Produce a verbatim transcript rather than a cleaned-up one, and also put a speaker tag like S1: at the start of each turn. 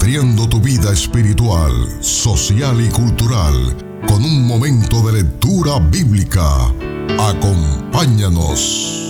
S1: nutriendo tu vida espiritual, social y cultural con un momento de lectura bíblica. Acompáñanos.